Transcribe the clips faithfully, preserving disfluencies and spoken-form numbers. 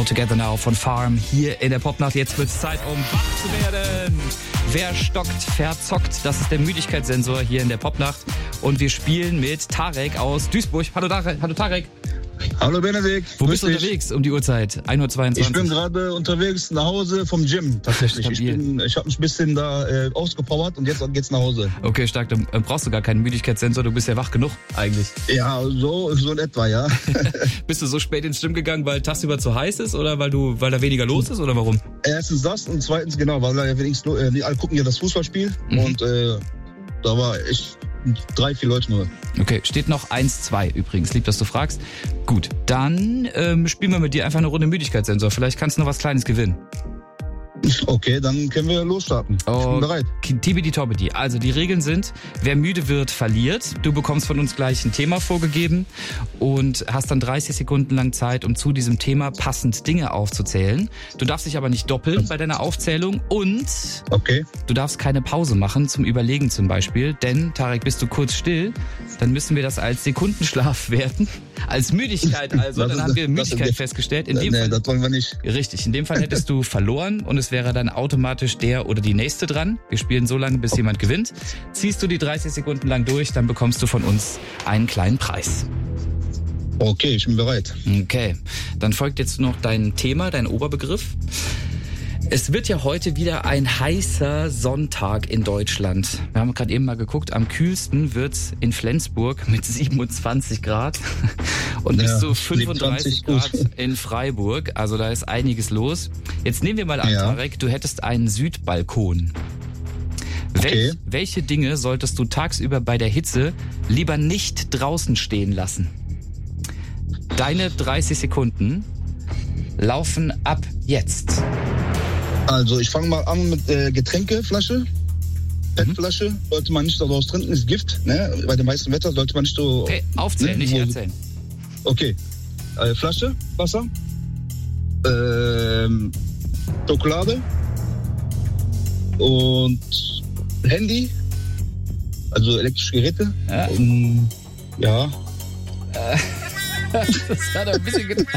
All Together Now von Farm hier in der Popnacht. Jetzt wird's Zeit, um wach zu werden. Wer stockt, verzockt. Das ist der Müdigkeitssensor hier in der Popnacht. Und wir spielen mit Tarek aus Duisburg. Hallo Tarek. Hallo Tarek. Hallo Benedikt. Wo bist du dich. unterwegs um die Uhrzeit? ein Uhr zweiundzwanzig. Ich bin gerade unterwegs nach Hause vom Gym tatsächlich. Ich, bin, ich habe mich ein bisschen da äh, ausgepowert und jetzt geht's nach Hause. Okay, stark. Dann brauchst du gar keinen Müdigkeitssensor. Du bist ja wach genug eigentlich. Ja, so, so in etwa, ja. Bist du so spät ins Gym gegangen, weil tagsüber zu heiß ist oder weil du, weil da weniger los ist oder warum? Erstens das und zweitens genau, weil da ja wenigstens äh, alle gucken ja das Fußballspiel mhm. und äh, da war ich drei, vier Leute nur. Okay, steht noch eins zwei übrigens. Lieb, dass du fragst. Gut, dann ähm, spielen wir mit dir einfach eine Runde Müdigkeitssensor. Vielleicht kannst du noch was Kleines gewinnen. Okay, dann können wir losstarten. Oh, ich bin bereit. Tibidi Tobidi. Also die Regeln sind, wer müde wird, verliert. Du bekommst von uns gleich ein Thema vorgegeben und hast dann dreißig Sekunden lang Zeit, um zu diesem Thema passend Dinge aufzuzählen. Du darfst dich aber nicht doppeln bei deiner Aufzählung und okay. Du darfst keine Pause machen, zum Überlegen zum Beispiel. Denn, Tarek, bist du kurz still, dann müssen wir das als Sekundenschlaf werten. Als Müdigkeit also. Dann ist, haben wir Müdigkeit das, festgestellt. In dem nee, Fall, das wollen wir nicht. Richtig, in dem Fall hättest du verloren und es wäre dann automatisch der oder die nächste dran. Wir spielen so lange, bis jemand gewinnt. Ziehst du die dreißig Sekunden lang durch, dann bekommst du von uns einen kleinen Preis. Okay, ich bin bereit. Okay, dann folgt jetzt noch dein Thema, dein Oberbegriff. Es wird ja heute wieder ein heißer Sonntag in Deutschland. Wir haben gerade eben mal geguckt, am kühlsten wird's in Flensburg mit siebenundzwanzig Grad und bis ja, zu fünfunddreißig Grad gut. in Freiburg. Also da ist einiges los. Jetzt nehmen wir mal an, ja. Tarek, du hättest einen Südbalkon. Okay. Welch, welche Dinge solltest du tagsüber bei der Hitze lieber nicht draußen stehen lassen? Deine dreißig Sekunden laufen ab jetzt. Also ich fange mal an mit äh, Getränkeflasche. P E T-Flasche mhm. sollte man nicht daraus trinken, ist Gift. Ne? Bei dem heißen Wetter sollte man nicht so... Okay, aufzählen, ne? nicht erzählen. Okay. Äh, Flasche, Wasser. Ähm, Schokolade. Und Handy. Also elektrische Geräte. Ja. Und, ja. Das hat ein bisschen gedauert.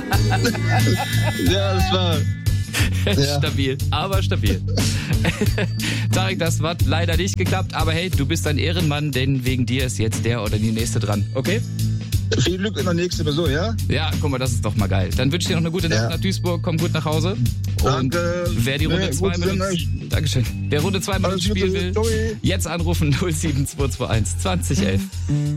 Ja, das war... Ja. Stabil, aber stabil. Tarek, das hat leider nicht geklappt, aber hey, du bist ein Ehrenmann, denn wegen dir ist jetzt der oder die Nächste dran, okay? Viel Glück in der nächsten Person, ja? Ja, guck mal, das ist doch mal geil. Dann wünsche ich dir noch eine gute Nacht ja. nach Duisburg, komm gut nach Hause. Und danke. Wer die Runde zwei nee, mit Dankeschön. Wer Runde zwei mit uns spielen will, jetzt anrufen null sieben zwei zwei eins zwanzig elf.